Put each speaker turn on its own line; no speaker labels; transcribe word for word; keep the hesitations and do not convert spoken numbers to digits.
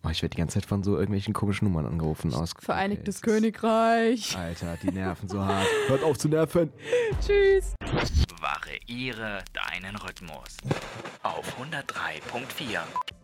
Oh, ich werde die ganze Zeit von so irgendwelchen komischen Nummern angerufen. Aus
Vereinigtes
okay,
Königreich.
Alter, die nerven so hart. Hört auf zu nerven.
Tschüss.
Variiere deinen Rhythmus auf hundertdrei Komma vier.